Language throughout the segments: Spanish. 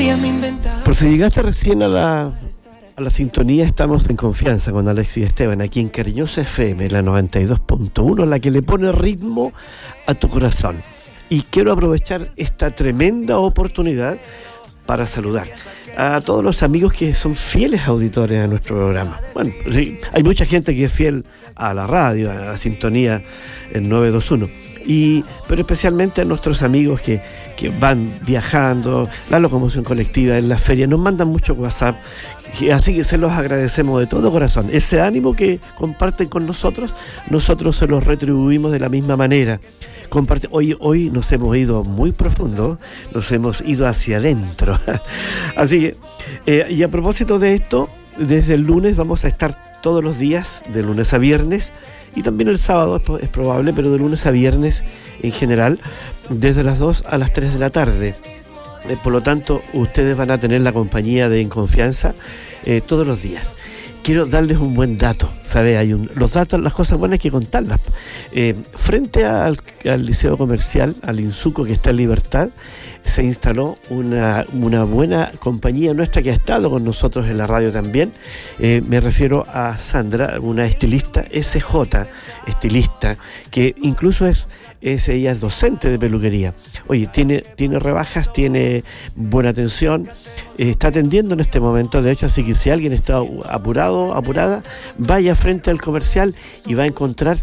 Por si llegaste recién a la sintonía, estamos en Confianza con Alexis Esteban, aquí en Cariñosa FM, la 92.1, la que le pone ritmo a tu corazón. Y quiero aprovechar esta tremenda oportunidad para saludar a todos los amigos que son fieles auditores a nuestro programa. Bueno, sí, hay mucha gente que es fiel a la radio, a la sintonía en 921. Pero especialmente a nuestros amigos que van viajando, la locomoción colectiva en la feria, nos mandan mucho WhatsApp, así que se los agradecemos de todo corazón. Ese ánimo que comparten con nosotros se los retribuimos de la misma manera. Hoy nos hemos ido muy profundo, nos hemos ido hacia adentro. Así que, y a propósito de esto, desde el lunes vamos a estar todos los días, de lunes a viernes, y también el sábado es probable, pero de lunes a viernes en general, desde las 2 a las 3 de la tarde. Por lo tanto, ustedes van a tener la compañía de En Confianza todos los días. Quiero darles un buen dato, ¿sabes? Los datos, las cosas buenas hay que contarlas. Frente al Liceo Comercial, al INSUCO que está en Libertad, se instaló una buena compañía nuestra que ha estado con nosotros en la radio también. Me refiero a Sandra, una estilista, SJ, estilista, que incluso ella es docente de peluquería. Oye, tiene rebajas, tiene buena atención, está atendiendo en este momento, de hecho, así que si alguien está apurada, vaya frente al comercial y va a encontrar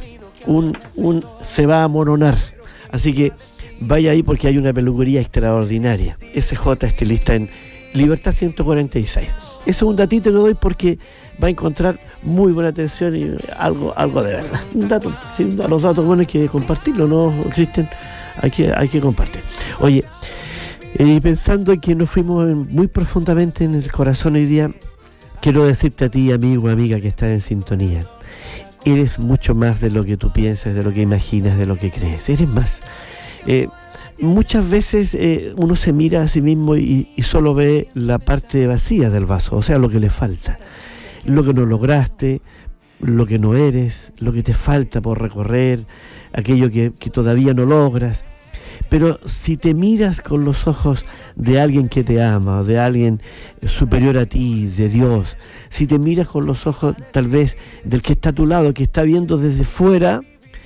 se va a amoronar. Así que vaya ahí porque hay una peluquería extraordinaria. SJ estilista en Libertad 146. Ese es un datito que doy porque va a encontrar muy buena atención y algo de verdad. Un dato, sí, los datos buenos hay que compartirlo, ¿no, Cristian? Hay que compartir. Oye, pensando en que nos fuimos muy profundamente en el corazón hoy día, quiero decirte a ti, amigo, amiga, que estás en sintonía. Eres mucho más de lo que tú piensas, de lo que imaginas, de lo que crees. Eres más. Muchas veces uno se mira a sí mismo y solo ve la parte vacía del vaso, o sea, lo que le falta, lo que no lograste, lo que no eres, lo que te falta por recorrer, aquello que todavía no logras. Pero si te miras con los ojos de alguien que te ama, de alguien superior a ti, de Dios, si te miras con los ojos tal vez del que está a tu lado, que está viendo desde fuera,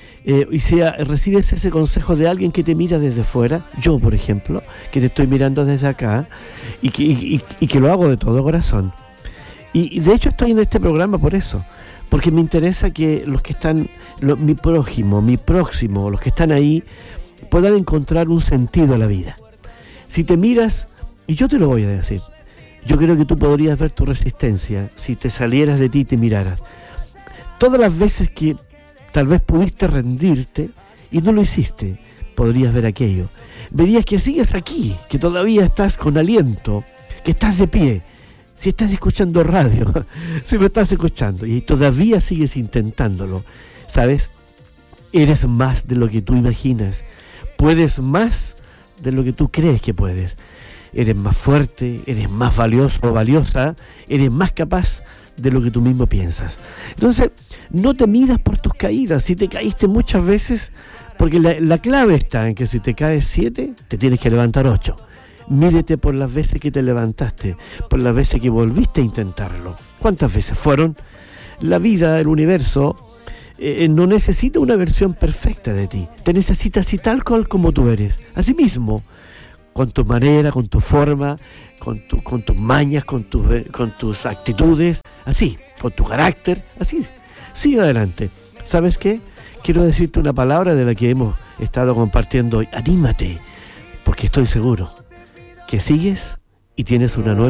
recibes ese consejo de alguien que te mira desde fuera, yo por ejemplo, que te estoy mirando desde acá y que lo hago de todo corazón. Y de hecho estoy en este programa por eso, porque me interesa que los que están, mi próximo, los que están ahí, puedan encontrar un sentido a la vida. Si te miras, y yo te lo voy a decir, yo creo que tú podrías ver tu resistencia si te salieras de ti y te miraras. Todas las veces que tal vez pudiste rendirte y no lo hiciste, podrías ver aquello. Verías que sigues aquí, que todavía estás con aliento, que estás de pie. Si estás escuchando radio, si me estás escuchando y todavía sigues intentándolo, ¿sabes? Eres más de lo que tú imaginas. Puedes más de lo que tú crees que puedes. Eres más fuerte, eres más valioso o valiosa, eres más capaz de lo que tú mismo piensas. Entonces, no te midas por tus caídas. Si te caíste muchas veces, porque la clave está en que si te caes 7, te tienes que levantar 8. Mírete por las veces que te levantaste, por las veces que volviste a intentarlo. ¿Cuántas veces fueron? La vida, el universo, no necesita una versión perfecta de ti. Te necesita así tal cual como tú eres. Así mismo, con tu manera, con tu forma, con tus mañas, con tus actitudes, así, con tu carácter, así. Sigue adelante. ¿Sabes qué? Quiero decirte una palabra de la que hemos estado compartiendo hoy. Anímate, porque estoy seguro que sigues y tienes una nueva